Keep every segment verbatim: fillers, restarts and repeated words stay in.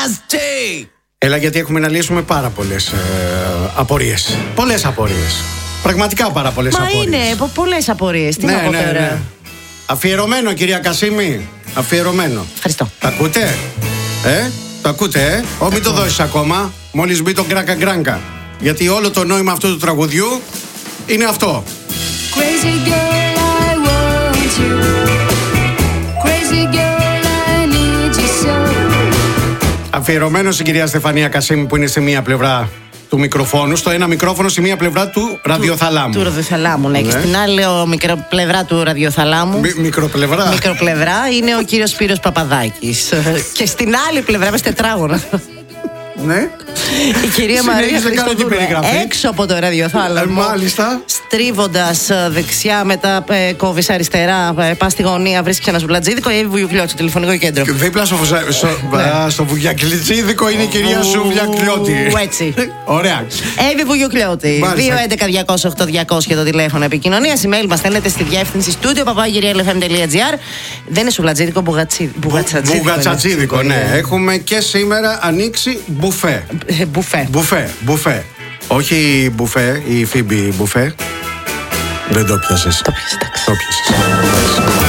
Έλα, γιατί έχουμε να λύσουμε πάρα πολλές ε, απορίες. Πολλές απορίες. Πραγματικά πάρα πολλές Μα απορίες. είναι πο- πολλές απορίες. Τι ναι, να πω ναι, τώρα. ναι. Αφιερωμένο, κυρία Κασίμη. Αφιερωμένο. Ευχαριστώ. Τα ακούτε? Ε, το ακούτε, ε? Ω, μην το δώσεις ακόμα. Μόλις μπει το γκράκα γκράγκα. Γιατί όλο το νόημα αυτού του τραγουδιού είναι αυτό. Crazy girl, I want you. Crazy girl, I need you so. Αφιερωμένο στην κυρία Στεφανία Κασίμη, που είναι σε μία πλευρά του μικροφόνου, στο ένα μικρόφωνο σε μία πλευρά του ραδιοθαλάμου. Του ραδιοθαλάμου, ναι. Ναι. Και στην άλλη ο μικροπλευρά του ραδιοθαλάμου. Μι- μικροπλευρά. Μικροπλευρά είναι ο κύριος Σπύρος Παπαδάκης. Και στην άλλη πλευρά, μες τετράγωνα, Ναι. η κυρία Συνέχισε, Μαρία κάνω την Χριστοδούλου. περιγραφή. Έξω από το ραδιοθάλαμο. Ε, μάλιστα. Στρίβοντας ε, δεξιά, μετά ε, κόβεις αριστερά, ε, πας στη γωνία, βρίσκεις ένα σουβλατζίδικο, η Εύη Βουγιουκλιώτη, στο τηλεφωνικό κέντρο. Δίπλα στο, φουζα- στο, α, στο βουγιακλιτσίδικο είναι η κυρία Σουβλιακλιώτη. Ου, έτσι. Ωραία. Εύη Βουγιουκλιώτη. Μάλιστα. δύο έντεκα διακόσια οκτώ διακόσια το τηλέφωνο επικοινωνίας. Email μας στέλνετε στη διεύθυνση studio παπάγυριέλ εφ εμ τελεία τζι άρ. Δεν είναι σουβλατζίδικο, μπουγατσι- μπουγατσατζίδικο. Μπουγατσατζίδικο, είναι. ναι. Έχουμε και σήμερα ανοίξει μπουφέ. Ε, Μπουφέ. Μπουφέ, μπουφέ. Όχι μπουφέ, η Φίμπη μπουφέ. Δεν το πιάσες. Το πιες, εντάξει. Το πιάσες.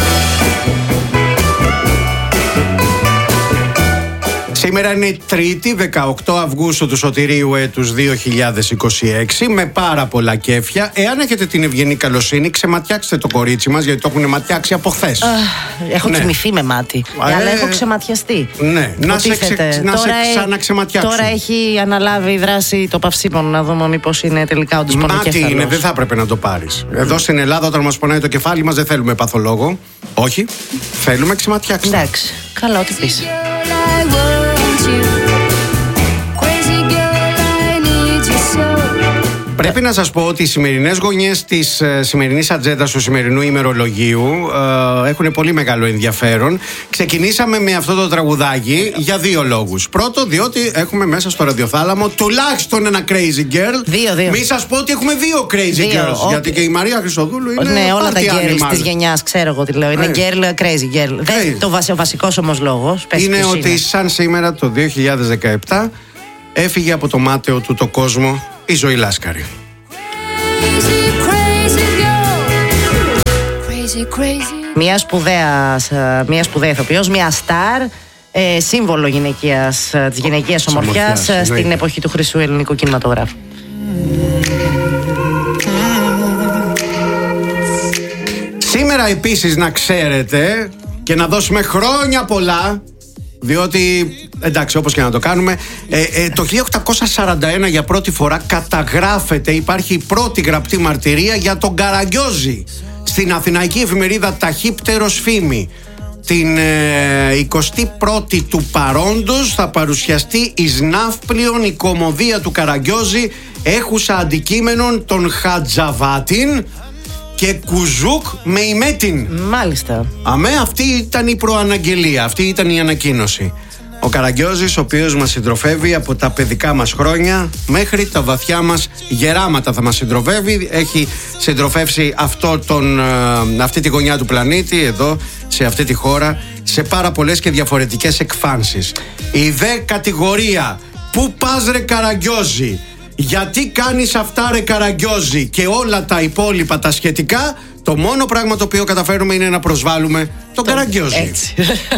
Σήμερα είναι Τρίτη, δεκαοκτώ Αυγούστου του Σωτηρίου έτους δύο χιλιάδες είκοσι έξι, με πάρα πολλά κέφια. Εάν έχετε την ευγενή καλοσύνη, ξεματιάξτε το κορίτσι μας, γιατί το έχουν ματιάξει από χθες. Έχω Ναι. κοιμηθεί με μάτι. Ε, Αλλά έχω ξεματιαστεί. ναι, να σε Υποτίθεται. ξε- να σε Τώρα, ε, ξαναξεματιάξουν. Τώρα έχει αναλάβει η δράση το παυσίμων, να δούμε μήπως είναι τελικά όντως Μάτι πονοκέφαλος. είναι, δεν θα έπρεπε να το πάρεις. Εδώ στην Ελλάδα, όταν μας πονάει το κεφάλι μας, δεν θέλουμε παθολόγο. Όχι. Θέλουμε ξεματιάξτε. Εντάξει, καλά, ό,τι πεις. I want you. Crazy girl, I need you so. Πρέπει να σας πω ότι οι σημερινές γωνιές της ε, σημερινής ατζέντας του σημερινού ημερολογίου ε, έχουν πολύ μεγάλο ενδιαφέρον. Ξεκινήσαμε με αυτό το τραγουδάκι για δύο λόγους. Πρώτο, διότι έχουμε μέσα στο ραδιοθάλαμο τουλάχιστον ένα crazy girl. Δύο, δύο. Μην σας πω ότι έχουμε δύο crazy Δύο, girls. ό,τι- Γιατί και η Μαρία Χριστοδούλου είναι. Ναι, όλα τα party girls animal. της γενιάς, ξέρω εγώ τι λέω. Είναι Ε. girl, crazy girl. Δεν, Crazy. το βασι, ο βασικός όμως λόγος. πες Είναι ποιος ότι σαν σήμερα το δύο χιλιάδες δεκαεπτά έφυγε από το μάταιο του το κόσμο η Ζωή Λάσκαρη. Crazy, crazy girl. Crazy, crazy. Μια σπουδαία, ε, μια σπουδαία ηθοποιός, μια στάρ, ε, σύμβολο γυναικείας, ε, της γυναικείας ομορφιάς ομορφιάς, ε, στην εννοείται. εποχή του χρυσού ελληνικού κινηματογράφου. Σήμερα επίσης να ξέρετε και να δώσουμε χρόνια πολλά, διότι εντάξει, όπως και να το κάνουμε, ε, ε, το χίλια οκτακόσια σαράντα ένα για πρώτη φορά καταγράφεται, υπάρχει η πρώτη γραπτή μαρτυρία για τον Καραγκιόζη στην αθηναϊκή εφημερίδα Ταχύπτερος Φήμη. Την ε, εικοστή πρώτη του παρόντος θα παρουσιαστεί εις ναύπλιον η κωμωδία του Καραγκιόζη, έχουσα αντικείμενον τον Χατζαβάτιν και Κουζούκ με ημέτιν. Μάλιστα. Αμέ, αυτή ήταν η προαναγγελία, αυτή ήταν η ανακοίνωση. Ο Καραγκιόζης, ο οποίος μας συντροφεύει από τα παιδικά μας χρόνια μέχρι τα βαθιά μας γεράματα θα μας συντροφεύει. Έχει συντροφεύσει αυτό τον, ε, αυτή τη γωνιά του πλανήτη, εδώ, σε αυτή τη χώρα, σε πάρα πολλές και διαφορετικές εκφάνσεις. Η δε κατηγορία, πού πας ρε Καραγκιόζη, γιατί κάνεις αυτά ρε Καραγκιόζη, και όλα τα υπόλοιπα τα σχετικά, το μόνο πράγμα το οποίο καταφέρουμε είναι να προσβάλλουμε τον Καραγκιόζη. Έτσι.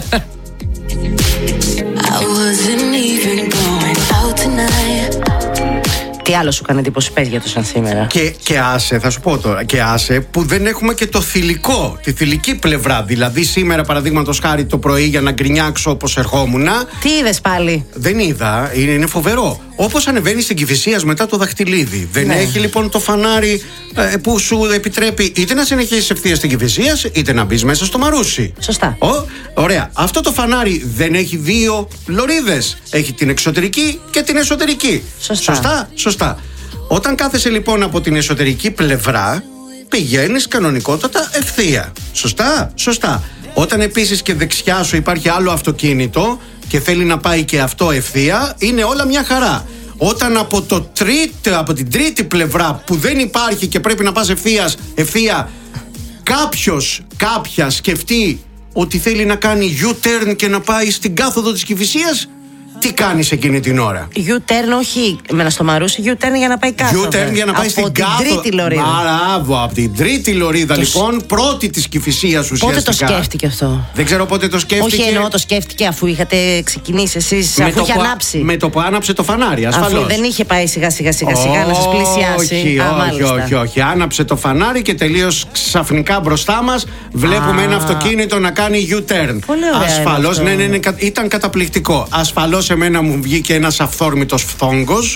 I wasn't even going out tonight. Τι άλλο σου κάνει εντύπωση, πες για το σαν σήμερα. Και, και άσε, θα σου πω τώρα, και άσε που δεν έχουμε και το θηλυκό, τη θηλυκή πλευρά. Δηλαδή, σήμερα, παραδείγματος χάρη, το πρωί για να γκρινιάξω όπως ερχόμουνα. Τι είδες πάλι? Δεν είδα, είναι, είναι φοβερό. Όπως ανεβαίνει στην Κηφισίας μετά το δαχτυλίδι. Δεν Ναι. έχει λοιπόν το φανάρι ε, που σου επιτρέπει είτε να συνεχίσεις ευθεία στην Κηφισίας, είτε να μπεις μέσα στο Μαρούσι. Σωστά. Ο, ωραία. Αυτό το φανάρι δεν έχει δύο λωρίδες. Έχει την εξωτερική και την εσωτερική. Σωστά. Σωστά. Σωστά. Όταν κάθεσαι λοιπόν από την εσωτερική πλευρά, πηγαίνεις κανονικότατα ευθεία. Σωστά. Σωστά. Όταν επίσης και δεξιά σου υπάρχει άλλο αυτοκίνητο και θέλει να πάει και αυτό ευθεία, είναι όλα μια χαρά. Όταν από, το τρίτο, από την τρίτη πλευρά που δεν υπάρχει και πρέπει να πας ευθείας, ευθεία, κάποιος, κάποια σκεφτεί ότι θέλει να κάνει U-turn και να πάει στην κάθοδο της Κηφισίας, Τι κάνεις εκείνη την ώρα? U-turn, όχι με να στο μαρούσι, U-turn για να πάει κάτω. U-turn για να πάει στην κάτω. Από την τρίτη λωρίδα. Μπράβο, από την τρίτη λωρίδα, λοιπόν, πρώτη της Κηφισίας ουσιαστικά. Πότε το σκέφτηκε αυτό? Δεν ξέρω πότε το σκέφτηκε. Όχι, εννοώ το σκέφτηκε αφού είχατε ξεκινήσει εσείς, με αφού το είχε που, ανάψει. Με το που άναψε το φανάρι, ασφαλώς. Αφού δεν είχε πάει σιγά σιγά σιγά σιγά να σας πλησιάσει. Όχι, Α, όχι, όχι, όχι. Άναψε το φανάρι και τελείως ξαφνικά μπροστά μας βλέπουμε Α. ένα αυτοκίνητο να κάνει U-turn. Πολύ ωραία. Ασφαλώς, ναι, ναι, ναι, ήταν καταπληκτικό. Ασφαλώς εμένα μου βγήκε ένας αυθόρμητος φθόγκος.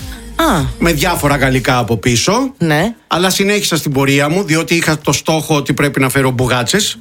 Α. Με διάφορα γαλλικά από πίσω. Ναι. Αλλά συνέχισα στην πορεία μου, διότι είχα το στόχο ότι πρέπει να φέρω μπουγάτσες.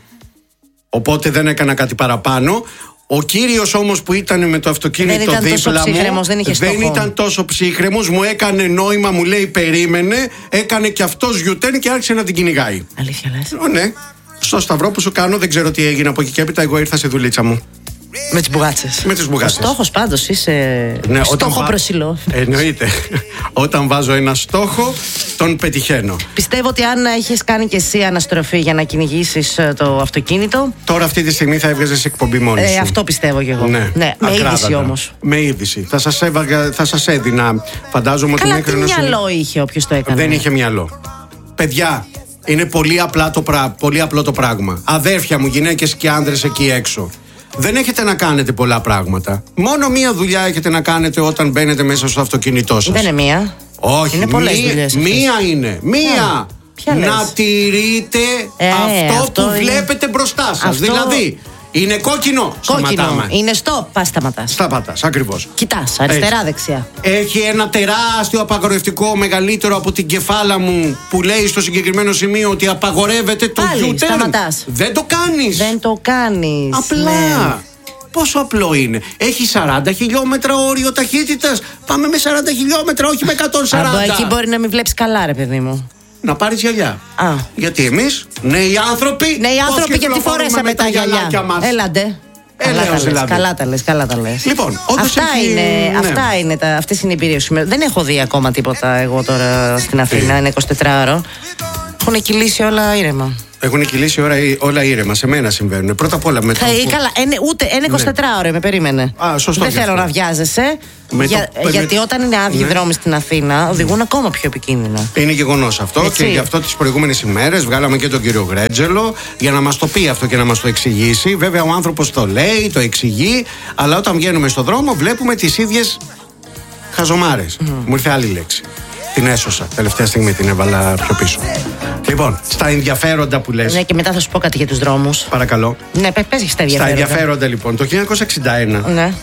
Οπότε δεν έκανα κάτι παραπάνω. Ο κύριος όμως που ήταν με το αυτοκίνητο δεν ήταν δίπλα τόσο μου ψύχρεμος, δεν, είχε δεν στόχο. ήταν τόσο ψύχρεμος, μου έκανε νόημα, μου λέει περίμενε, έκανε και αυτός U-turn και άρχισε να την κυνηγάει. Αλήθεια λες? Ο, ναι, στο σταυρό που σου κάνω δεν ξέρω τι έγινε από εκεί και έπειτα, εγώ ήρθα στη δουλίτσα μου. Με τις μπουγάτσες. Με τις μπουγάτσες. Ο στόχος πάντως είσαι ναι, στόχο βα... προσιλό. Εννοείται. Όταν βάζω ένα στόχο, τον πετυχαίνω. Πιστεύω ότι αν έχεις κάνει και εσύ αναστροφή για να κυνηγήσεις το αυτοκίνητο. Τώρα αυτή τη στιγμή θα έβγαζες εκπομπή μόνη σου. Ε, αυτό πιστεύω κι εγώ. Ναι, ναι, με είδηση όμως. Με είδηση. Θα σας, έβαγα, θα σας έδινα, φαντάζομαι. Καλά, ότι τι μυαλό είχε όποιος το έκανε? Δεν είχε μυαλό. Παιδιά, είναι πολύ, απλά το πρά... πολύ απλό το πράγμα. Αδέρφια μου, γυναίκες και άνδρες εκεί έξω. Δεν έχετε να κάνετε πολλά πράγματα. Μόνο μία δουλειά έχετε να κάνετε όταν μπαίνετε μέσα στο αυτοκίνητό σας. Δεν είναι μία. Όχι, είναι πολλές μία, δουλειές. Μία είναι. Μία. Ποια να λες? τηρείτε ε, αυτό, αυτό που είναι... βλέπετε μπροστά σας. Αυτό... Δηλαδή, είναι κόκκινο. Κόκκινο. Σταματάμε. Είναι στο. Πας σταματάς. Σταματάς, ακριβώς. Κοιτάς, αριστερά, έτσι. Δεξιά. Έχει ένα τεράστιο απαγορευτικό, μεγαλύτερο από την κεφάλα μου, που λέει στο συγκεκριμένο σημείο ότι απαγορεύεται το Πάλι, U-turn. σταματάς. Δεν το κάνεις. Δεν το κάνεις. Απλά. Ναι. Πόσο απλό είναι. Έχει σαράντα χιλιόμετρα όριο ταχύτητας. Πάμε με σαράντα χιλιόμετρα, όχι με εκατόν σαράντα. Από εκεί μπορεί να μην βλέπεις καλά, ρε παιδί μου. Να πάρεις γυαλιά. Α. Γιατί εμείς, νέοι άνθρωποι. Νέοι άνθρωποι, γιατί φορέσαμε με τα γυαλιά μας. Έλαντε. Καλά τα, λες, δηλαδή. καλά τα λες, καλά τα λες. Λοιπόν, αυτά έχει... είναι, ναι. αυτά είναι τα, αυτές είναι οι εμπειρίες σου. Δεν έχω δει ακόμα τίποτα εγώ τώρα στην Αθήνα, είναι εικοσιτετράωρο. Έχουν κυλήσει όλα ήρεμα. Έχουν κυλήσει όλα, όλα ήρεμα. Σε μένα συμβαίνουν. Πρώτα απ' όλα με το. Ε, καλά, είναι, ούτε ένα εικοσιτετράωρο με περίμενε. Α, σωστό. Δεν θέλω αυτό. να βιάζεσαι. Για, το, γιατί με... όταν είναι άδειοι ναι. δρόμοι στην Αθήνα, οδηγούν ακόμα πιο επικίνδυνα. Είναι γεγονός αυτό. Έτσι. Και γι' αυτό τις προηγούμενες ημέρες βγάλαμε και τον κύριο Γκρέτζελο για να μας το πει αυτό και να μας το εξηγήσει. Βέβαια, ο άνθρωπος το λέει, το εξηγεί, αλλά όταν βγαίνουμε στον δρόμο βλέπουμε τις ίδιες χαζομάρες. Mm. Μου ήρθε άλλη λέξη. Την έσωσα. Τελευταία στιγμή την έβαλα πιο πίσω. Λοιπόν, στα ενδιαφέροντα που λες. Ναι, και μετά θα σου πω κάτι για τους δρόμους. Παρακαλώ. Ναι, πες στα ενδιαφέροντα. Στα ενδιαφέροντα, λοιπόν, το χίλια εννιακόσια εξήντα ένα. Ναι.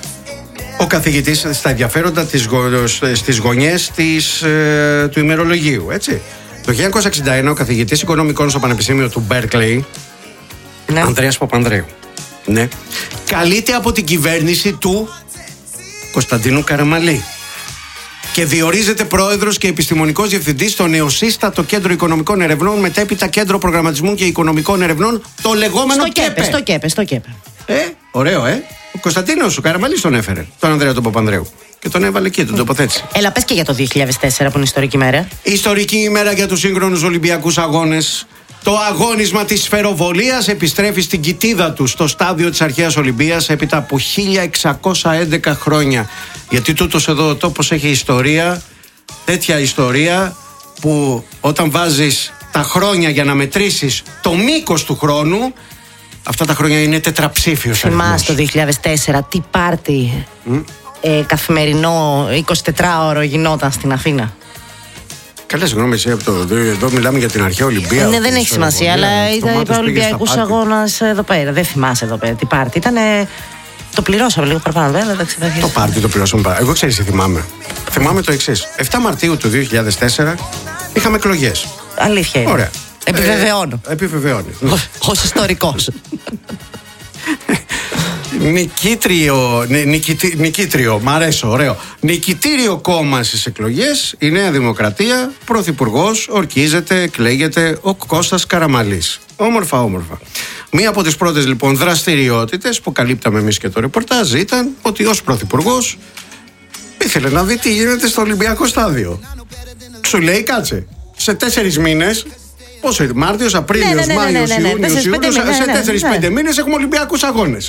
Ο καθηγητής στα ενδιαφέροντα της, στις γωνιές της, ε, του ημερολογίου, έτσι. Το χίλια εννιακόσια εξήντα ένα ο καθηγητής οικονομικών στο Πανεπιστήμιο του Μπέρκλεϊ, ναι. Ανδρέας Παπανδρέου, ναι, καλείται από την κυβέρνηση του Κωνσταντίνου Καραμαλή και διορίζεται πρόεδρος και επιστημονικός διευθυντής στο νεοσύστατο Κέντρο Οικονομικών Ερευνών, μετέπειτα Κέντρο Προγραμματισμού και Οικονομικών Ερευνών, το λεγόμενο στο ΚΕΠΕ. Στο ΚΕΠΕ, στο ΚΕΠΕ. Ε, ωραίο, ε. Ο Κωνσταντίνος ο Καραμαλής τον έφερε, τον Ανδρέα τον Παπανδρέου. Και τον έβαλε εκεί, τον τοποθέτησε. Έλα, πες και για το δύο χιλιάδες τέσσερα που είναι ιστορική ημέρα. Ιστορική ημέρα για τους σύγχρονους Ολυμπιακούς Αγώνες. Το αγώνισμα της σφαιροβολίας επιστρέφει στην κοιτίδα του στο στάδιο της αρχαίας Ολυμπίας έπειτα από χίλια εξακόσια έντεκα χρόνια. Γιατί τούτος εδώ ο τόπος έχει ιστορία, τέτοια ιστορία που όταν βάζεις τα χρόνια για να μετρήσεις το μήκος του χρόνου, αυτά τα χρόνια είναι τετραψήφιος αριθμός. Θυμάσαι το δύο χιλιάδες τέσσερα τι πάρτι mm. ε, καθημερινό εικοσιτετράωρο γινόταν στην Αθήνα. Καλά, συγγνώμη, εσύ από το. Εδώ μιλάμε για την αρχαία Ολυμπία. Ναι, δεν έχει σημασία, αλλά ήταν Ολυμπιακούς Αγώνας εδώ πέρα. Δεν θυμάσαι εδώ πέρα τι πάρτι. Ήταν. Το πληρώσαμε λίγο παραπάνω, βέβαια. Το πάρτι το πληρώσαμε παραπάνω. Εγώ ξέρεις τι θυμάμαι. Θυμάμαι το εξής. εφτά Μαρτίου του δύο χιλιάδες τέσσερα είχαμε εκλογές. Αλήθεια είναι. Ωραία. Επιβεβαιώνω. Ε, επιβεβαιώνει. Ως ιστορικός. Νικήτριο, νικητή, νικήτριο, μ' αρέσει, ωραίο. Νικητήριο κόμμα στις εκλογές, η Νέα Δημοκρατία, πρωθυπουργός, ορκίζεται, εκλέγεται ο Κώστας Καραμαλής. Όμορφα, όμορφα. Μία από τις πρώτες λοιπόν δραστηριότητες που καλύπταμε εμείς και το ρεπορτάζ ήταν ότι ως πρωθυπουργός ήθελε να δει τι γίνεται στο Ολυμπιακό στάδιο. Σου λέει, κάτσε, σε τέσσερις μήνες. Πόσο είναι, Μάρτιος, Απρίλιος, ναι, ναι, ναι, Μάιος, ναι, ναι, ναι, Ιούνιος, Ιούλιος, σε τέσσερις πέντε μήνες έχουμε Ολυμπιακούς Αγώνες.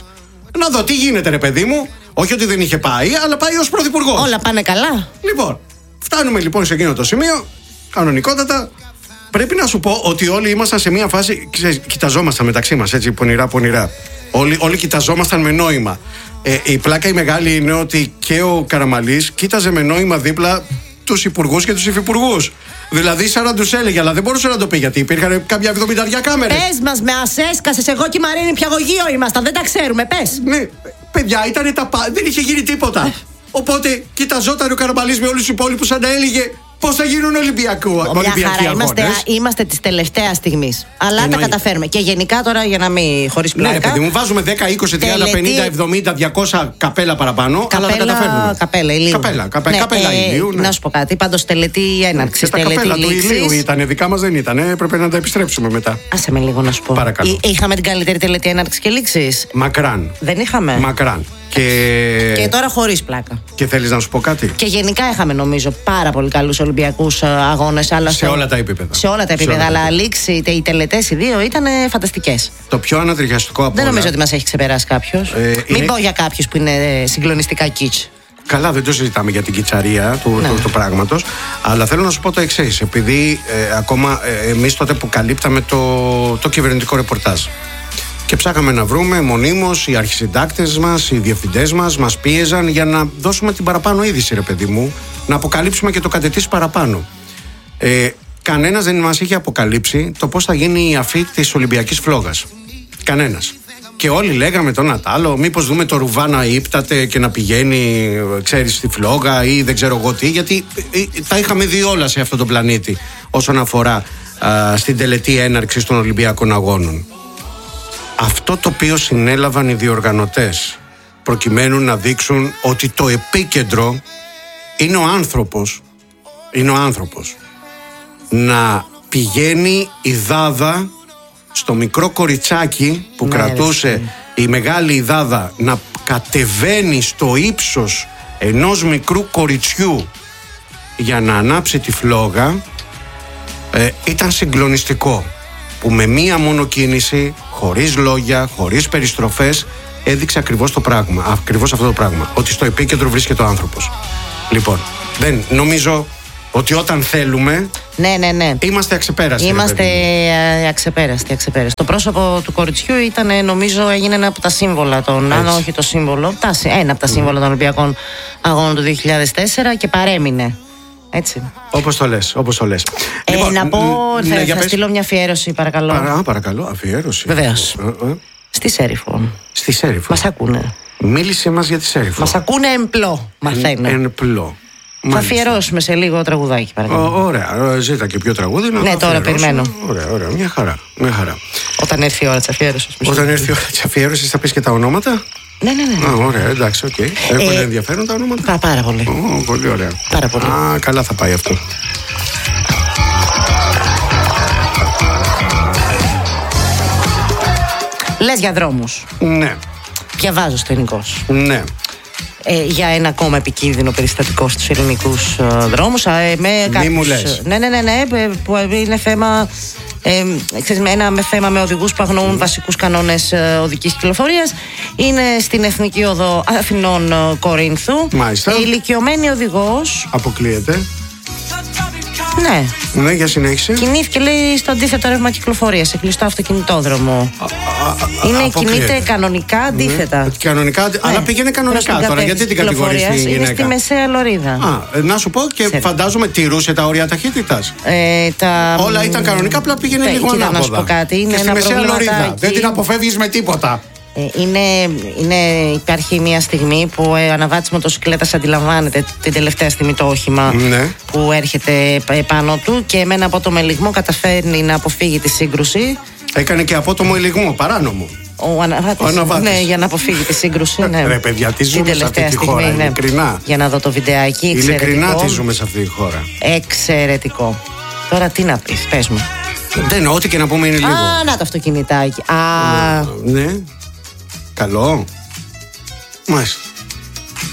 να δω τι γίνεται, ρε παιδί μου. Όχι ότι δεν είχε πάει, αλλά πάει ως πρωθυπουργός. Όλα πάνε καλά. Λοιπόν, φτάνουμε λοιπόν σε εκείνο το σημείο. Κανονικότατα. Πρέπει να σου πω ότι όλοι ήμασταν σε μια φάση. Ξέρεις, κοιταζόμασταν μεταξύ μας, έτσι, πονηρά, πονηρά. Όλοι, όλοι κοιταζόμασταν με νόημα. Ε, η πλάκα η μεγάλη είναι ότι και ο Καραμαλής κοίταζε με νόημα δίπλα τους υπουργούς και τους υφυπουργούς. Δηλαδή, σαν να τους έλεγε, αλλά δεν μπορούσε να το πει γιατί υπήρχαν κάποια εβδομηνταριά κάμερες. Πες μας, με ασέσκασες. Εγώ και η Μαρίνη πιαγωγείο ήμασταν. Δεν τα ξέρουμε, πες. Ναι, παιδιά, ήταν τα πα... δεν είχε γίνει τίποτα. Οπότε, κοιταζόταν ο Καραμαλής με όλους τους υπόλοιπους σαν να έλεγε πώς θα γίνουν Ολυμπιακού, Ολυμπιακοί αγώνες. Είμαστε, είμαστε της τελευταίας στιγμής. Αλλά Εννοεί. τα καταφέρουμε. Και γενικά τώρα για να μην χωρίς πλάκα. Ναι, παιδί μου, βάζουμε δέκα, είκοσι, τριάντα, τελετή... πενήντα, εβδομήντα, διακόσια καπέλα παραπάνω. Καπέλα, αλλά τα καταφέρνουμε. Καπέλα ηλίου. Καπέλα, καπέ, ναι, καπέλα ε, ηλίου. Ναι. Να σου πω κάτι. Πάντως τελετή έναρξης. Τα καπέλα του ηλίου ήταν. Δικά μας δεν ήταν. Έπρεπε να τα επιστρέψουμε μετά. Άσε με λίγο να σου πω. Παρακαλώ. Είχαμε την καλύτερη τελετή έναρξης και λήξης. Μακράν. Δεν είχαμε. Μακράν. Και... και τώρα χωρίς πλάκα. Και θέλεις να σου πω κάτι. Και γενικά είχαμε νομίζω πάρα πολύ καλούς Ολυμπιακούς αγώνες. Αλλά σε στο... όλα τα επίπεδα. Σε όλα τα επίπεδα. Αλλά λήξη, οι τελετές οι δύο ήταν φανταστικές. Το πιο ανατριχιαστικό από Δεν όλα... νομίζω ότι μας έχει ξεπεράσει κάποιος. Ε, Μην είναι... πω για κάποιους που είναι συγκλονιστικά κιτς. Καλά, δεν το συζητάμε για την κιτσαρία του, του, του πράγματος. Αλλά θέλω να σου πω το εξής. Επειδή ε, ακόμα ε, εμείς τότε που καλύπταμε το, το κυβερνητικό ρεπορτάζ. Και ψάχαμε να βρούμε μονίμως οι αρχισυντάκτες μας, οι διευθυντές μας, μας πίεζαν για να δώσουμε την παραπάνω είδηση, ρε παιδί μου, να αποκαλύψουμε και το κατετής παραπάνω. Ε, κανένας δεν μας είχε αποκαλύψει το πώς θα γίνει η αφή της Ολυμπιακής Φλόγας. Κανένας. Και όλοι λέγαμε το ένα τ' άλλο, μήπως δούμε το ρουβά να ύπταται και να πηγαίνει, ξέρεις, στη φλόγα ή δεν ξέρω εγώ τι, γιατί τα είχαμε δει όλα σε αυτόν τον πλανήτη όσον αφορά α, στην τελετή έναρξης των Ολυμπιακών Αγώνων. Αυτό το οποίο συνέλαβαν οι διοργανωτές προκειμένου να δείξουν ότι το επίκεντρο είναι ο άνθρωπος, είναι ο άνθρωπος. Να πηγαίνει η Δάδα στο μικρό κοριτσάκι που ναι, κρατούσε ρε, η μεγάλη η Δάδα να κατεβαίνει στο ύψος ενός μικρού κοριτσιού για να ανάψει τη φλόγα. ε, ήταν συγκλονιστικό που με μία μόνο κίνηση, χωρίς λόγια, χωρίς περιστροφές, έδειξε ακριβώς το πράγμα, ακριβώς αυτό το πράγμα, ότι στο επίκεντρο βρίσκεται ο άνθρωπος. Λοιπόν, δεν νομίζω ότι όταν θέλουμε, ναι, ναι, ναι, είμαστε αξεπέραστοι. Είμαστε αξεπέραστοι, αξεπέραστοι. Το πρόσωπο του κοριτσιού ήταν, νομίζω, έγινε ένα από τα σύμβολα των, αν όχι το σύμβολο, ένα από τα σύμβολα των Ολυμπιακών Αγώνων του δύο χιλιάδες τέσσερα και παρέμεινε. Έτσι. Όπως το λες, όπως το λες. Ε, λοιπόν, να πω, ναι, θα, θα πες. στείλω μια αφιέρωση, παρακαλώ. Παρά, παρακαλώ, αφιέρωση. Βεβαίως. Ε, ε. Στη Σέριφο. Στη Σέριφο. Μας ακούνε. Μίλησε μας για τη Σέριφο. Μας ακούνε εμπλό, μαθαίνω. Εμπλό. Θα αφιερώσουμε σε λίγο τραγουδάκι, παρακαλώ. Ω, ωραία, ζήτα και πιο τραγούδι να ναι, τώρα περιμένω. Ωραία, ωραία, μια χαρά, μια χαρά. Όταν έρθει η ώρα της αφιέρωσης. Όταν έρθει η ώρα της αφιέρωσης θα πεις και τα ονόματα. Ναι, ναι, ναι. Α, ωραία, εντάξει, οκ. Okay. Έχουν ε, ενδιαφέρον τα ονόματα. Πά, πάρα πολύ. Ω, πολύ ωραία. Πάρα πολύ. Α, καλά θα πάει αυτό. Λες για δρόμους. Ναι. Διαβάζω στο ελληνικός. Ναι. Ε, για ένα ακόμα επικίνδυνο περιστατικό στους ελληνικούς ε, δρόμους. Ε, με κάποιους, Μη μου λες. Ναι, ναι, ναι, ναι, που είναι θέμα, ε, ξέρεις, ένα με θέμα με οδηγούς που αγνοούν mm. βασικούς κανόνες ε, οδικής κυκλοφορίας. Είναι στην Εθνική Οδό Αθηνών ε, Κορίνθου. Μάλιστα. Ε, ηλικιωμένη οδηγός. Αποκλείεται. Ναι. Ναι, για συνέχισε. Κινήθηκε, λέει, στο αντίθετο ρεύμα κυκλοφορίας, σε κλειστό αυτοκινητόδρομο. Α, α, είναι, κινείται κανονικά αντίθετα. Ναι. Κανονικά, ναι. Αλλά πήγαινε κανονικά τώρα. Γιατί την κατηγορείς τη γυναίκα? Είναι στη μεσαία λωρίδα. Α, να σου πω και Ξέρετε. φαντάζομαι τηρούσε τα όρια ταχύτητας. Ε, τα... Όλα ήταν κανονικά, απλά πήγαινε Τε, λίγο ανάποδα. Να σου πω κάτι. Είναι και στη ένα μεσαία λωρίδα. εκεί. Δεν την αποφεύγεις με τίποτα. Είναι, είναι, υπάρχει μια στιγμή που ε, αναβάτης μοτοσυκλέτας αντιλαμβάνεται την τελευταία στιγμή το όχημα ναι. που έρχεται πάνω του και με ένα απότομο ελιγμό καταφέρνει να αποφύγει τη σύγκρουση. Έκανε και απότομο ελιγμό, παράνομο. Ο αναβάτης, ο αναβάτης. Ναι, για να αποφύγει τη σύγκρουση. Ναι. Ρε παιδιά, τι ζούμε σε αυτή τη χώρα, στιγμή, ειλικρινά. Για να δω το βιντεάκι. Ειλικρινά τι ζούμε σε αυτή τη χώρα. Εξαιρετικό. Τώρα τι να πεις, πες μου. Δεν, ό,τι και να πούμε είναι λίγο. Α, να το αυτοκινητάκι. Α, ναι. Καλό. Μάλιστα.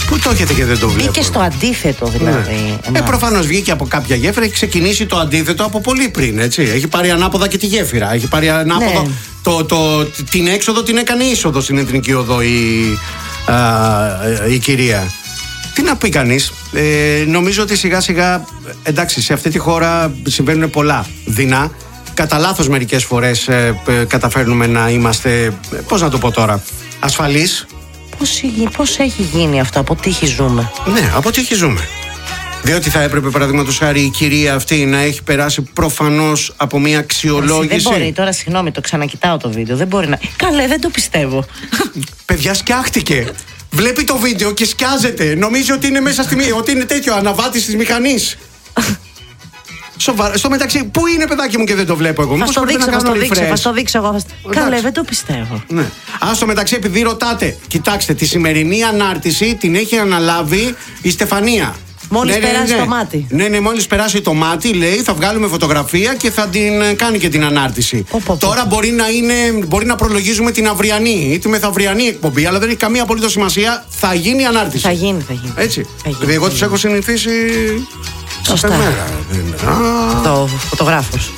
Πού το έχετε και δεν το βλέπω. Μπήκε στο αντίθετο δηλαδή. Ναι. Ε, προφανώς βγήκε από κάποια γέφυρα, έχει ξεκινήσει το αντίθετο από πολύ πριν. Έτσι. Έχει πάρει ανάποδα και τη γέφυρα. Έχει πάρει ανάποδα. Ναι. Το, το, την έξοδο την έκανε είσοδο στην Εθνική Οδό η, α, η κυρία. Τι να πει κανείς. Ε, νομίζω ότι σιγά σιγά, εντάξει, σε αυτή τη χώρα συμβαίνουν πολλά δεινά. Κατά λάθος μερικές φορές ε, ε, καταφέρνουμε να είμαστε, πώς να το πω τώρα, ασφαλείς. Πώς, πώς έχει γίνει αυτό, από τύχη ζούμε. Ναι, από τύχη ζούμε. Διότι θα έπρεπε, παραδείγματος χάρη, η κυρία αυτή να έχει περάσει προφανώς από μια αξιολόγηση. Εσύ, δεν μπορεί, τώρα συγγνώμη, το ξανακοιτάω το βίντεο. Δεν μπορεί να. Καλέ, δεν το πιστεύω. Παιδιά, σκιάχτηκε. Βλέπει το βίντεο και σκιάζεται. Νομίζει ότι είναι μέσα στη μία, ότι είναι τέτοιο αναβάτης της μηχανής. Σοβαρά. Στο μεταξύ, πού είναι, παιδάκι μου, και δεν το βλέπω εγώ. Θα στο δείξω, θα στο δείξω, θα στο δείξω εγώ. Καλέ, δεν το πιστεύω. Ναι. Α, στο μεταξύ, επειδή ρωτάτε, κοιτάξτε, τη σημερινή ανάρτηση την έχει αναλάβει η Στεφανία. Μόλις ναι, περάσει ναι, ναι. το μάτι. Ναι, ναι, μόλις περάσει το μάτι, λέει, θα βγάλουμε φωτογραφία και θα την κάνει και την ανάρτηση. Ο, πω, πω. Τώρα μπορεί να, είναι, μπορεί να προλογίζουμε την αυριανή ή τη μεθαυριανή εκπομπή, αλλά δεν έχει καμία απολύτως σημασία. Θα γίνει η ανάρτηση. Θα γίνει, θα γίνει. Έτσι. Θα γίνει, δηλαδή, εγώ θα τους γίνει. έχω συνηθίσει. Σωστά. Το φωτογράφος.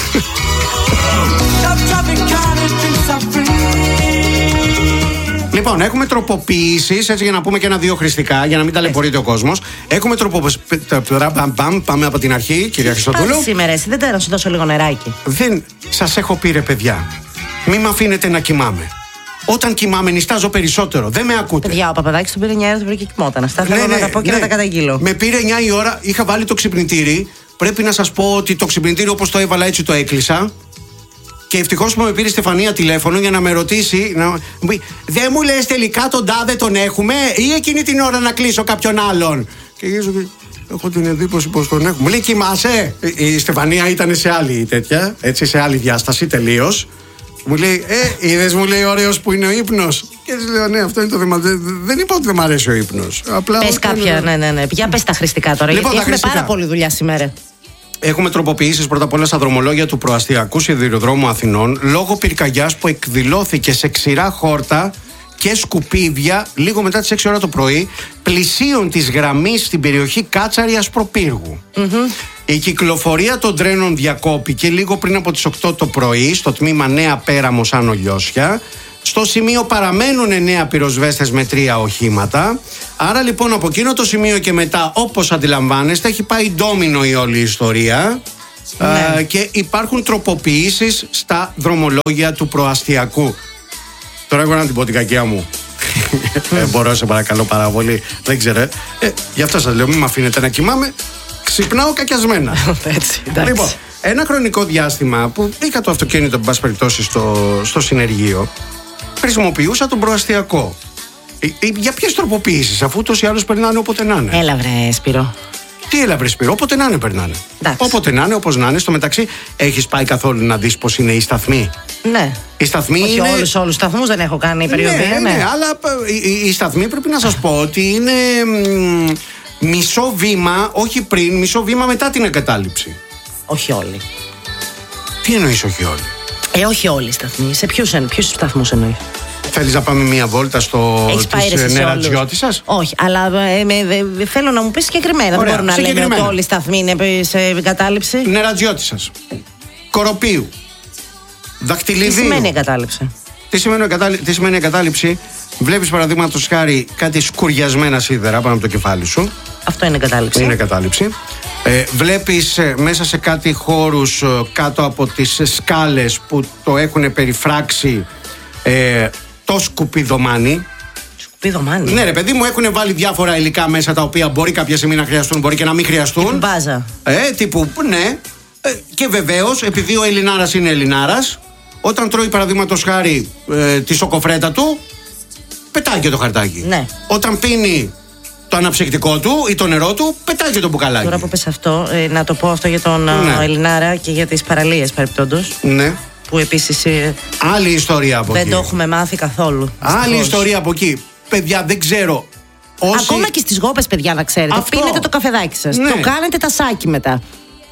Λοιπόν, έχουμε τροποποιήσεις, έτσι, για να πούμε και ένα-δύο χρηστικά, για να μην ταλαιπωρείται ο κόσμος. Έχουμε τροποποιήσεις. Πάμε από την αρχή, κυρία Χριστοδούλου. Πας σήμερα, εσύ δεν να σου δώσω λίγο νεράκι. Δεν σας έχω πει, ρε παιδιά, μη με αφήνετε να κοιμάμαι. Όταν κοιμάμαι, νιστάζω περισσότερο. Δεν με ακούτε. Παιδιά, ο Παπαδάκης τον πήρε εννιά ώρα και κοιμόταν. Αυτά θέλω να τα πω και ναι. να τα καταγγείλω. Με πήρε εννιά η ώρα, είχα βάλει το ξυπνητήρι. Πρέπει να σας πω ότι το ξυπνητήρι, όπως το έβαλα, έτσι το έκλεισα. Και ευτυχώς που με πήρε η Στεφανία τηλέφωνο για να με ρωτήσει. Να... Δεν μου λες τελικά τον τάδε τον έχουμε, ή εκείνη την ώρα να κλείσω κάποιον άλλον. Και γύρω έχω την εντύπωση πως τον έχουμε. Μου λέει, κοιμάσαι. Η Στεφανία ήταν σε άλλη τέτοια, έτσι, σε άλλη διάσταση τελείως. Μου λέει, Ε, είδες, μου λέει, ωραίος που είναι ο ύπνος. Και της λέω, ναι, αυτό είναι το θέμα. Δεν είπα ότι δεν μ' αρέσει ο ύπνος. Απλά πες όταν... κάποια, ναι, ναι, ναι. Για πες τα χρηστικά τώρα. Λοιπόν, γιατί τα έχουμε χρηστικά. πάρα πολλή δουλειά σήμερα. Έχουμε τροποποιήσεις πρώτα απ' όλα στα δρομολόγια του προαστιακού σιδηροδρόμου Αθηνών λόγω πυρκαγιάς που εκδηλώθηκε σε ξηρά χόρτα και σκουπίδια λίγο μετά τις έξι ώρα το πρωί, πλησίων της γραμμής στην περιοχή Κάτσαρη Ασπροπύργου. Mm-hmm. Η κυκλοφορία των τρένων διακόπηκε λίγο πριν από τις οκτώ το πρωί στο τμήμα Νέα Πέραμος Άνω Λιώσια. Στο σημείο παραμένουν εννέα πυροσβέστες με τρία οχήματα. Άρα λοιπόν από εκείνο το σημείο και μετά, όπως αντιλαμβάνεστε, έχει πάει ντόμινο η όλη ιστορία. Ναι. Α, και υπάρχουν τροποποιήσεις στα δρομολόγια του προαστιακού. Τώρα εγώ να την πω την κακία μου. ε, μπορώ, σε παρακαλώ πάρα πολύ. Δεν ξέρω. Ε, γι' αυτό σας λέω, μην με αφήνετε να κοιμάμαι. Ξυπνάω κακιασμένα. Έτσι, λοιπόν, ένα χρονικό διάστημα που είχα το αυτοκίνητο, εν πάση περιπτώσει, στο, στο συνεργείο, χρησιμοποιούσα τον προαστιακό. Ε, ε, για ποιες τροποποιήσεις, αφού τόσοι άλλους περνάνε όποτε να είναι. Έλα βρε Σπύρο. Τι έλα βρε Σπύρο, όποτε να είναι περνάνε. Εντάξει. Όποτε να είναι, όπως να είναι. Στο μεταξύ, έχεις πάει καθόλου να δεις πώς είναι οι σταθμοί? Ναι. Οι σταθμοί όχι είναι... όλους, όλους τους σταθμούς δεν έχω κάνει περιοδία. Ναι, ναι, ναι, αλλά οι, οι σταθμοί πρέπει να σας πω ότι είναι μ, μισό βήμα, όχι πριν, μισό βήμα μετά την εγκατάλειψη. Όχι όλοι. Τι εννοείς όχι όλοι? Ε, όχι όλοι οι σταθμοί. Σε ποιους, ποιους σταθμούς εννοείς? Θέλεις να πάμε μία βόλτα στο της Νερατζιώτισσας? Όχι, αλλά ε, με, ε, θέλω να μου πεις συγκεκριμένα. Ωραία, δεν μπορούμε να λέμε ότι όλοι οι σταθμοί είναι σε εγκατάλειψη. Νερατζιώτισσας, Κοροπίου, Δακτυλιδίου. Τι σημαίνει εγκατάλειψη? Τι σημαίνει, εγκατάλει... Τι σημαίνει εγκατάλειψη? Βλέπεις παραδείγματος χάρη κάτι σκουριασμένα σίδερα πάνω από το κεφάλι σου. Αυτό είναι εγκατάλειψη. Είναι εγκατάλειψη. Ε, βλέπεις ε, μέσα σε κάτι χώρους ε, κάτω από τις σκάλες που το έχουν περιφράξει ε, το σκουπιδομάνι. Σκουπιδομάνι. Ναι, ρε παιδί μου, έχουν βάλει διάφορα υλικά μέσα τα οποία μπορεί κάποια στιγμή να χρειαστούν, μπορεί και να μην χρειαστούν. Τύπου μπάζα. Ε, τύπου, ναι. Ε, και βεβαίως, επειδή ο Ελληνάρας είναι Ελληνάρας, όταν τρώει παραδείγματος χάρη ε, τη σοκοφρέτα του, πετάει και το χαρτάκι. Ναι. Όταν πίνει το αναψυκτικό του ή το νερό του, πετάει και το μπουκαλάκι. Τώρα που πες αυτό, ε, να το πω αυτό για τον ναι. Ελληνάρα και για τις παραλίες παρεπτόντως. Ναι. Που επίσης ε, άλλη ιστορία από δεν εκεί. το έχουμε μάθει καθόλου. Άλλη δυστυχώς. ιστορία από εκεί. Παιδιά, δεν ξέρω. Όσοι... Ακόμα και στις γόπες, παιδιά, να ξέρετε. Αυτό. Πίνετε το καφεδάκι σας. Ναι. Το κάνετε τασάκι μετά.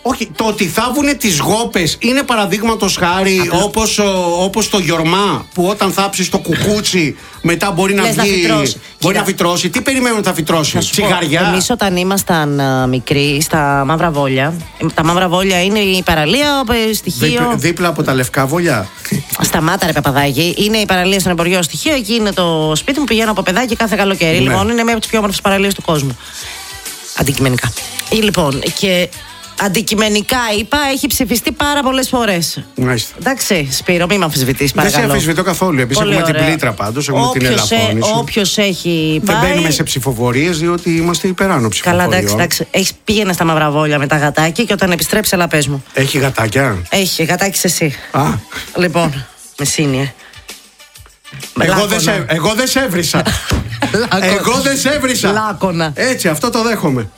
Όχι, το ότι θάβουνε τις γόπες είναι παραδείγματος χάρη Απλά... όπως, όπως το γιορμά που όταν θάψεις το κουκούτσι μετά μπορεί να Λες βγει. Να φυτρώσει. Μπορεί Κοίτα. να φυτρώσει. Τι περιμένουν να φυτρώσει, τσιγαριά. Εμείς όταν ήμασταν uh, μικροί στα Μαύρα Βόλια, τα Μαύρα Βόλια είναι η παραλία, στοιχείο. Δίπλα, δίπλα από τα λευκά βολιά. Σταμάτα ρε Παπαδάκη, είναι η παραλία στον Εμποριό στοιχείο. Εκεί είναι το σπίτι μου, πηγαίνω από παιδάκι κάθε καλοκαίρι. Ναι. Λοιπόν, είναι μία από τις πιο όμορφες παραλίες του κόσμου. Αντικειμενικά. Λοιπόν, και αντικειμενικά είπα, έχει ψηφιστεί πάρα πολλές φορές. Μάλιστα. Εντάξει, Σπύρο, μην με αμφισβητείς, Δεν παρακαλώ. σε αμφισβητώ καθόλου. Επίσης έχουμε ωραία. την πλήτρα πάντως, έχουμε Όποιος την ελαφρόνηση. Όποιος έχει Δεν πάει... μπαίνουμε σε ψηφοφορίες διότι είμαστε υπεράνω ψηφοφοριών. Καλά, εντάξει, εντάξει. Έχεις, πήγαινε στα Μαύρα Βόλια με τα γατάκια και όταν επιστρέψει, έλα πες μου. Έχει γατάκια. Έχει, γατάκι εσύ. Α. Λοιπόν, μεσίνιε. Εγώ δεν, σε, εγώ δεν σε έβρισα. Εγώ δεν σε έβρισα. Λάκωνα. Έτσι, αυτό το δέχομαι.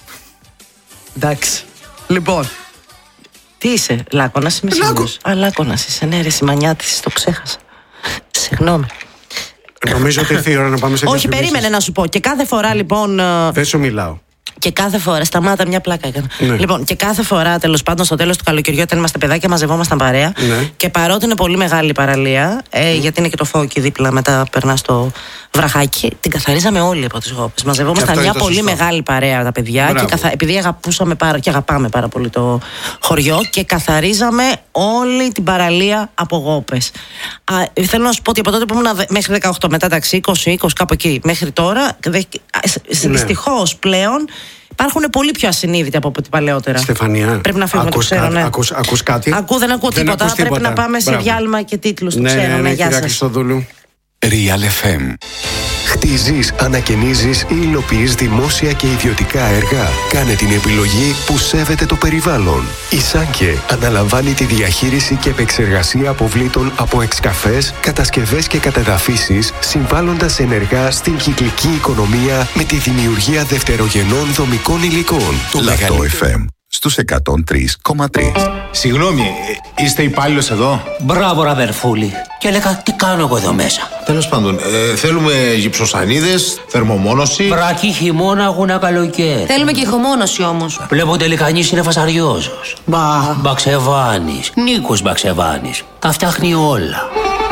Εντάξει. Λοιπόν. Τι είσαι, Λάκωνας, είμαι Λάκω. σίγουρος. Α, Λάκωνας είσαι, ναι, ρε, Σιμανιάτης, το ξέχασα. Συγγνώμη. Νομίζω ότι ήρθε η ώρα να πάμε σε Όχι, διαφημίσεις. περίμενε να σου πω. Και κάθε φορά λοιπόν. ε, Δεν σου μιλάω. Και κάθε φορά. Σταμάτα, μια πλάκα έκανα. Ναι. Λοιπόν, και κάθε φορά, τέλος πάντων, στο τέλος του καλοκαιριού, όταν είμαστε παιδάκια, μαζευόμασταν παρέα. Ναι. Και παρότι είναι πολύ μεγάλη η παραλία, ε, γιατί είναι και το φώκι δίπλα, μετά περνά στο βραχάκι, την καθαρίζαμε όλοι από τις γόπες. Μαζευόμασταν αυτό μια είναι το πολύ σωστό. μεγάλη παρέα τα παιδιά. Μπράβο. Και καθα... επειδή αγαπούσαμε πάρα, και αγαπάμε πάρα πολύ το χωριό, και καθαρίζαμε όλη την παραλία από γόπες. Α, θέλω να σου πω ότι από τότε που ήμουν δε- μέχρι δεκαοκτώ, μετά εντάξει, είκοσι, είκοσι κάπου εκεί, μέχρι τώρα, δε... Ναι. δυστυχώς πλέον. Υπάρχουν πολύ πιο ασυνείδητοι από ό,τι παλαιότερα. Στεφανία. Πρέπει να φύγουμε, το ακούς ξέρω, κάτι, ναι. ακούς, ακούς κάτι. Ακού, δεν ακούω Δεν τίποτα. ακούς Πρέπει τίποτα. να πάμε σε Μπράβο. διάλειμμα και τίτλους. Το Ναι, ξέρω, ναι, ναι, ναι, γεια κυρία σας. Χριστοδούλου. Real εφ εμ. Χτίζεις, ανακαινίζεις ή υλοποιείς δημόσια και ιδιωτικά έργα. Κάνε την επιλογή που σέβεται το περιβάλλον. Η Σάνκε αναλαμβάνει τη διαχείριση και επεξεργασία αποβλήτων από εξκαφές, κατασκευές και κατεδαφίσεις, συμβάλλοντας ενεργά στην κυκλική οικονομία με τη δημιουργία δευτερογενών δομικών υλικών. Το Λατό μεγαλύτερο... εφ εμ στους εκατόν τρία κόμμα τρία. Συγγνώμη, ε, είστε υπάλληλος εδώ? Μπράβο, ραβερφούλη. Και έλεγα, τι κάνω εγώ εδώ μέσα. Τέλος πάντων, ε, θέλουμε γυψοσανίδες, θερμομόνωση. Βρακή, χειμώνα, αγούνα, καλοκαίρι. Θέλουμε και ηχομόνωση όμως. Βλέπω τελικανής είναι φασαριόζος. Μπα. Μπαξεβάνης. Νίκος Μπαξεβάνης. Τα φτιάχνει όλα.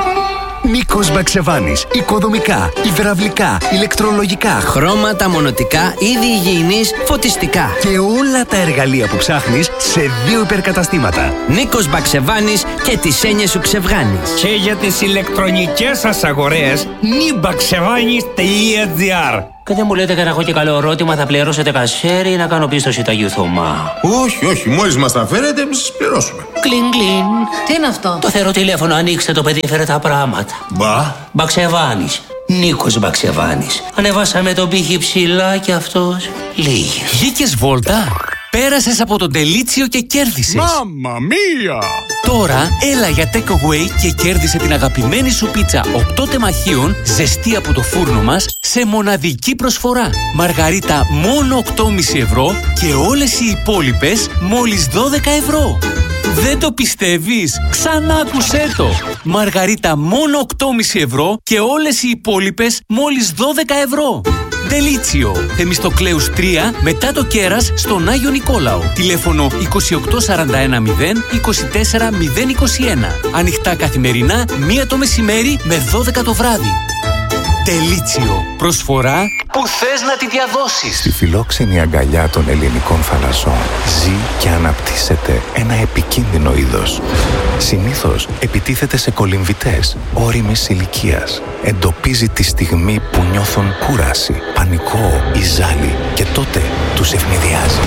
Νίκος Μπαξεβάνης. Οικοδομικά, υδραυλικά, ηλεκτρολογικά, Χρώματα, μονοτικά, είδη υγιεινής, φωτιστικά. και όλα τα εργαλεία που ψάχνεις σε δύο υπερκαταστήματα. Νίκος Μπαξεβάνης και τις έννοιες σου ξεβγάνεις. Και για τις ηλεκτρονικές σας αγορές νιμπαξεβάνης τελεία τζι άρ. Και δεν μου λέτε και να έχω και καλό ερώτημα, θα πληρώσετε κασέρι ή να κάνω πίστοση τα Θωμά. Όχι, όχι, μόλις μας τα φέρετε, εμείς σας πληρώσουμε. Κλιν, κλιν. Τι είναι αυτό? Το θεωρώ τηλέφωνο, ανοίξτε το παιδί, φέρε τα πράγματα. Μπα. Μπαξεβάνης. Νίκος Μπαξεβάνης. Ανεβάσαμε τον πύχη ψηλά και αυτός λίγη. Βγήκες βόλτα, πέρασες από τον τελίτσιο και κέρδισες. Μάμμα μία! Τώρα έλα για takeaway και κέρδισε την αγαπημένη σου πίτσα οκτώ τεμαχίων ζεστή από το φούρνο μας σε μοναδική προσφορά. Μαργαρίτα μόνο οκτώ κόμμα πέντε ευρώ και όλες οι υπόλοιπες μόλις δώδεκα ευρώ. Δεν το πιστεύεις? Ξανά άκουσέ το! Μαργαρίτα μόνο οκτώ κόμμα πέντε ευρώ και όλες οι υπόλοιπες μόλις δώδεκα ευρώ. Τελίτσιο, Θεμιστοκλέους τρία, μετά το κέρας στον Άγιο Νικόλαο. Τηλέφωνο είκοσι οκτώ σαράντα ένα μηδέν είκοσι τέσσερα μηδέν είκοσι ένα. Ανοιχτά καθημερινά, μία το μεσημέρι με δώδεκα το βράδυ. Τελίτσιο, προσφορά που θες να τη διαδώσεις. Στη φιλόξενη αγκαλιά των ελληνικών θαλασσών ζει και αναπτύσσεται ένα επικίνδυνο είδος. Συνήθως επιτίθεται σε κολυμβητές όριμης ηλικίας. Εντοπίζει τη στιγμή που νιώθουν κούραση, πανικό ή ζάλι και τότε τους ευνηδιάζει.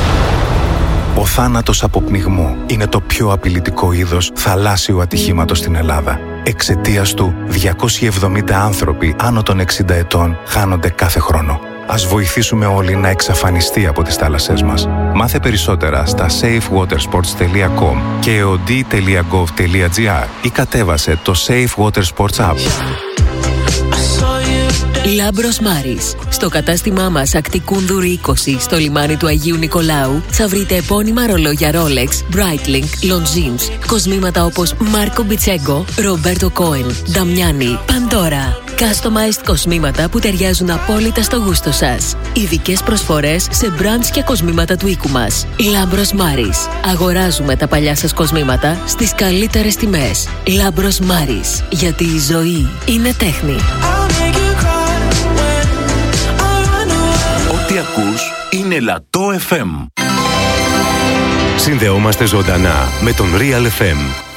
Ο θάνατος από πνιγμό είναι το πιο απειλητικό είδος θαλάσσιου ατυχήματος στην Ελλάδα. Εξαιτίας του, διακόσιοι εβδομήντα άνθρωποι άνω των εξήντα ετών χάνονται κάθε χρόνο. Ας βοηθήσουμε όλοι να εξαφανιστεί από τις θάλασσές μας. Μάθε περισσότερα στα safe water sports τελεία com και eod τελεία gov τελεία gr ή κατέβασε το Safe Water Sports App. Λάμπρος Μάρης. Στο κατάστημά μας Ακτικούνδουρη είκοσι στο λιμάνι του Αγίου Νικολάου θα βρείτε επώνυμα ρολόγια Rolex, Breitling, Longines, κοσμήματα όπως Μάρκο Μπιτσέγκο, Ρομπέρτο Κόεν, Νταμιάνι, Παντόρα. Customized κοσμήματα που ταιριάζουν απόλυτα στο γούστο σας. Ειδικές προσφορές σε brands και κοσμήματα του οίκου μας. Λάμπρος Μάρις. Αγοράζουμε τα παλιά σας κοσμήματα στις καλύτερες τιμές. Λάμπρος Μάρις. Γιατί η ζωή είναι τέχνη. Ό,τι ακούς είναι Λατό εφ εμ. Συνδεόμαστε ζωντανά με τον Real εφ εμ.